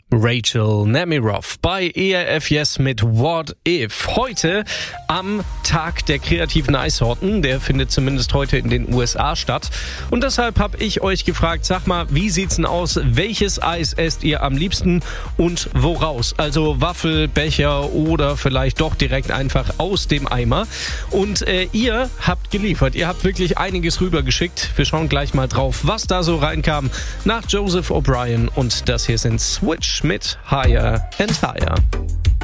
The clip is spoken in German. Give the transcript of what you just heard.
Rachel Nemiroff bei ERF Yes mit What If. Heute am Tag der kreativen Eissorten. Der findet zumindest heute in den USA statt. Und deshalb habe ich euch gefragt, sag mal, wie sieht's denn aus? Welches Eis esst ihr am liebsten und woraus? Also Waffel, Becher oder vielleicht doch direkt einfach aus dem Eimer. Und ihr habt geliefert. Ihr habt wirklich einiges rübergeschickt. Wir schauen gleich mal drauf, was da so reinkam nach Joseph O'Brien. Und das hier sind Switch mit Higher and Higher.